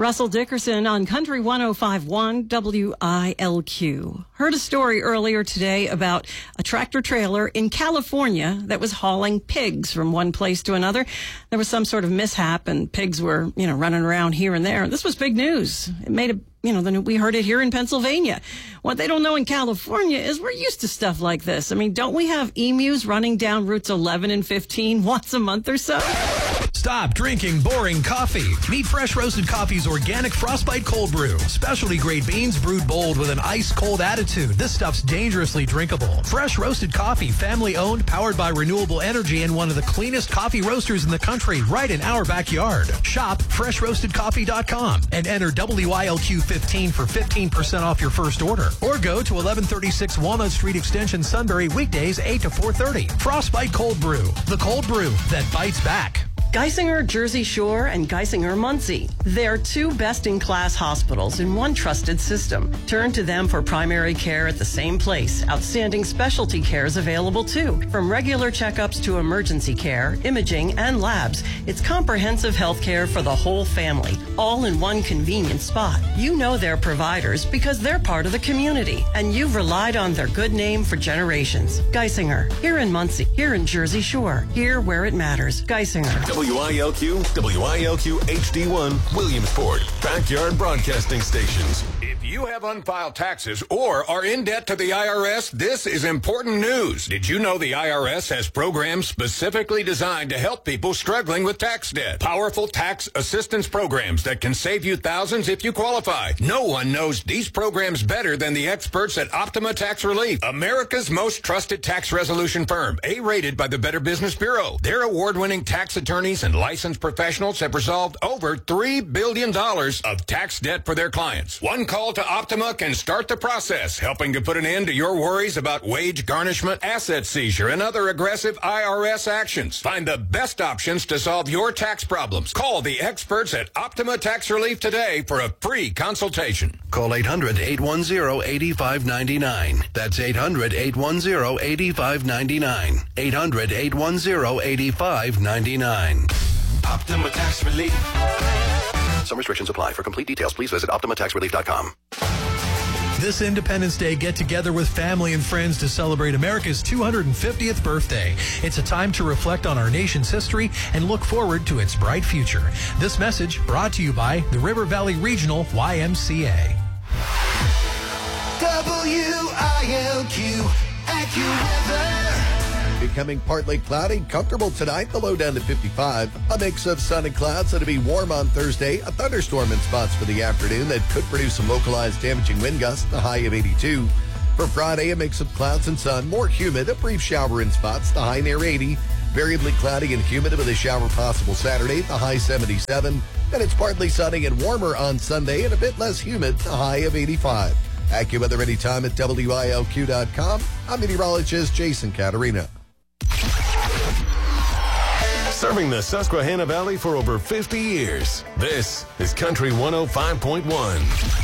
Russell Dickerson on Country 105.1 WILQ. Heard a story earlier today about a tractor trailer in California that was hauling pigs from one place to another. There was some sort of mishap and pigs were, running around here and there. This was big news. It made we heard it here in Pennsylvania. What they don't know in California is we're used to stuff like this. I mean, don't we have emus running down routes 11 and 15 once a month or so? Stop drinking boring coffee. Meet Fresh Roasted Coffee's organic Frostbite Cold Brew. Specialty grade beans brewed bold with an ice cold attitude. This stuff's dangerously drinkable. Fresh Roasted Coffee, family owned, powered by renewable energy, and one of the cleanest coffee roasters in the country, right in our backyard. Shop freshroastedcoffee.com and enter WILQ15 for 15% off your first order. Or go to 1136 Walnut Street Extension, Sunbury, weekdays 8 to 4:30. Frostbite Cold Brew. The cold brew that bites back. Geisinger Jersey Shore and Geisinger Muncie. They're two best-in-class hospitals in one trusted system. Turn to them for primary care at the same place. Outstanding specialty care is available too. From regular checkups to emergency care, imaging, and labs, it's comprehensive health care for the whole family, all in one convenient spot. You know their providers because they're part of the community, and you've relied on their good name for generations. Geisinger, here in Muncie, here in Jersey Shore, here where it matters. Geisinger. WILQ HD1, Williamsport, backyard broadcasting stations. If you have unfiled taxes or are in debt to the IRS, this is important news. Did you know the IRS has programs specifically designed to help people struggling with tax debt? Powerful tax assistance programs that can save you thousands if you qualify. No one knows these programs better than the experts at Optima Tax Relief, America's most trusted tax resolution firm, A-rated by the Better Business Bureau. Their award-winning tax attorneys and licensed professionals have resolved over $3 billion of tax debt for their clients. One call to Optima can start the process, helping to put an end to your worries about wage garnishment, asset seizure, and other aggressive IRS actions. Find the best options to solve your tax problems. Call the experts at Optima Tax Relief today for a free consultation. Call 800-810-8599. That's 800-810-8599. 800-810-8599. Optima Tax Relief. Some restrictions apply. For complete details, please visit OptimaTaxRelief.com. This Independence Day, get together with family and friends to celebrate America's 250th birthday. It's a time to reflect on our nation's history and look forward to its bright future. This message brought to you by the River Valley Regional YMCA. WILQ AccuWeather. Becoming partly cloudy, comfortable tonight, the low down to 55. A mix of sun and clouds. It'll be warm on Thursday. A thunderstorm in spots for the afternoon that could produce some localized damaging wind gusts, the high of 82. For Friday, a mix of clouds and sun, more humid, a brief shower in spots, the high near 80. Variably cloudy and humid with a shower possible Saturday, the high 77. Then it's partly sunny and warmer on Sunday and a bit less humid, the high of 85. AccuWeather anytime at WILQ.com. I'm meteorologist Jason Caterina. Serving the Susquehanna Valley for over 50 years. This is Country 105.1.